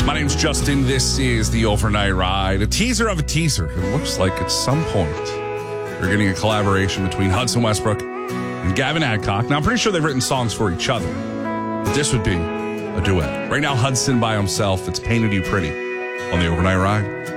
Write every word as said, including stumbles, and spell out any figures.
My name's Justin. This is the Overnight Ride. A teaser of a teaser. It looks like at some point we're getting a collaboration between Hudson Westbrook and Gavin Adcock. Now, I'm pretty sure they've written songs for each other, but this would be a duet. Right now, Hudson by himself. It's Painted You Pretty on the Overnight Ride.